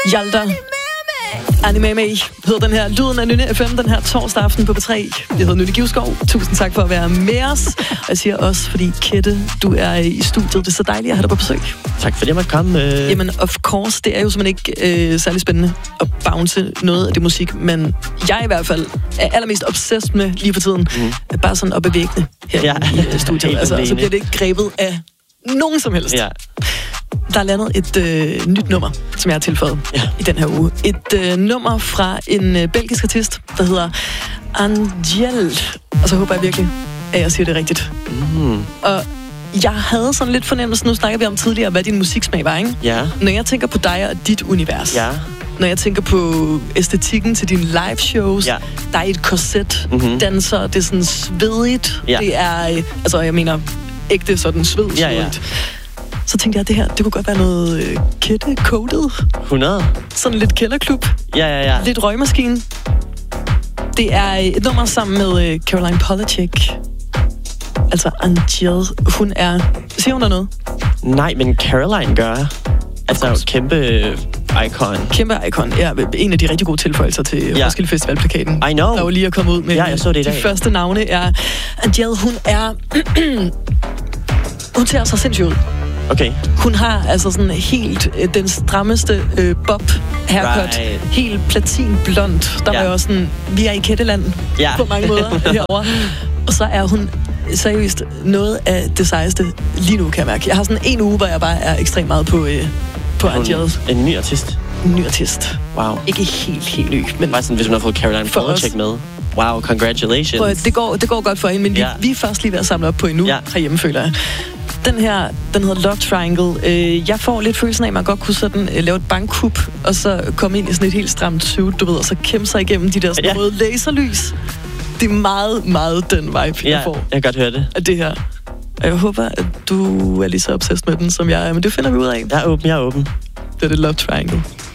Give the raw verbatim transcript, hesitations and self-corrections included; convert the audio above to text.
Hjalter. Anime Me hedder den her. Lyden af Nynne F M den her torsdag aften på P tre. Jeg hedder Nynne Givskov. Tusind tak for at være med os. Og jeg siger også, fordi Kette, du er i studiet. Det er så dejligt at have dig på besøg. Tak fordi jeg måtte komme. Øh... Jamen, of course. Det er jo simpelthen ikke øh, særlig spændende at bounce noget af det musik. Men jeg i hvert fald er allermest obsessed med lige for tiden. Mm. Bare sådan op ad væggene her ja. i uh, studiet. Altså, så bliver det ikke grebet af nogen som helst. Ja. Der er landet et øh, nyt nummer, som jeg har tilføjet ja. i den her uge. Et øh, nummer fra en øh, belgisk artist, der hedder Angel. Og så håber jeg virkelig, at jeg siger det rigtigt. Mm. Og jeg havde sådan lidt fornemmelse, nu snakker vi om tidligere, hvad din musiksmag var, ikke? Ja. Når jeg tænker på dig og dit univers. Ja. Når jeg tænker på æstetikken til dine live shows, ja. Der er et korset, mm-hmm. danser, det er sådan svedigt. Ja. Det er, øh, altså jeg mener, ægte sådan sved, svedigt. Ja, ja. Så tænkte jeg, at det her, det kunne godt være noget øh, kætte-coded. hundrede Sådan lidt kælderklub. Ja, ja, ja. Lidt røgmaskine. Det er et nummer sammen med øh, Caroline Polachek. Altså Angel. Hun er... Siger hun der noget? Nej, men Caroline gør. Altså kæmpe icon. Kæmpe icon, ja. En af de rigtig gode tilføjelser til ja. Roskilde Festival-plakaten. I know. Der var lige at komme ud med ja, jeg så det i dag. De første navne er... Angel, hun er... hun ser så sindssygt ud. Okay. Hun har altså sådan helt øh, den strammeste øh, bob haircut. Right. Helt platinblond. Der ja. var jo også sådan, vi er i Kætteland ja. på mange måder herovre. Og så er hun seriøst noget af det sejeste lige nu, kan jeg mærke. Jeg har sådan en uge, hvor jeg bare er ekstremt meget på, øh, på Angel. En ny artist? En ny artist. Wow. Ikke helt, helt ny. Men bare sådan, hvis hun har fået Caroline Polachek med. Wow, congratulations. For, det, går, det går godt for hende, men ja. vi, vi er først lige ved at samle op på hende nu ja. herhjemme, føler jeg. Den her, den hedder Love Triangle. Øh, jeg får lidt følelsen af, at man godt kunne sådan øh, lave et bankkup, og så komme ind i sådan et helt stramt suit, du ved, og så kæmpe sig igennem de der sådan ja. røde laserlys. Det er meget, meget den vibe, ja, jeg får. jeg kan godt høre det. Af det her. Og jeg håber, at du er lige så obsessed med den, som jeg er, men det finder vi ud af. Jeg er åben, jeg er åben. Det er det Love Triangle.